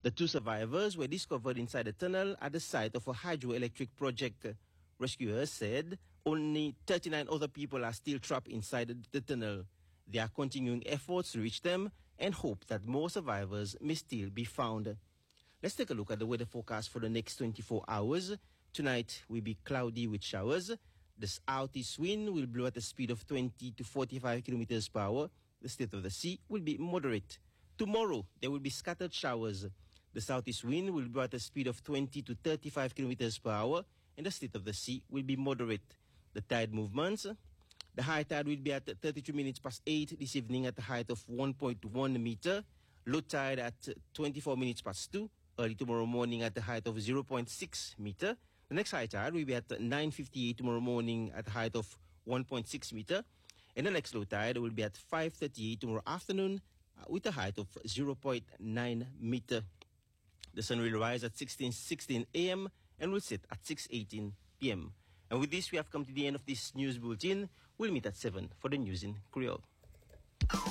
The two survivors were discovered inside the tunnel at the site of a hydroelectric project. Rescuers said only 39 other people are still trapped inside the tunnel. They are continuing efforts to reach them and hope that more survivors may still be found. Let's take a look at the weather forecast for the next 24 hours. Tonight will be cloudy with showers. The southeast wind will blow at a speed of 20 to 45 kilometers per hour. The state of the sea will be moderate. Tomorrow, there will be scattered showers. The southeast wind will blow at a speed of 20 to 35 kilometers per hour, and the state of the sea will be moderate. The tide movements. The high tide will be at 33 minutes past 8 this evening at a height of 1.1 meter. Low tide at 24 minutes past 2. Early tomorrow morning at the height of 0.6 meter. The next high tide will be at 9:58 tomorrow morning at a height of 1.6 meter. And the next low tide will be at 5:38 tomorrow afternoon with a height of 0.9 meter. The sun will rise at 16:16 a.m. and will set at 6:18 p.m. And with this, we have come to the end of this news bulletin. We'll meet at 7 for the news in Creole.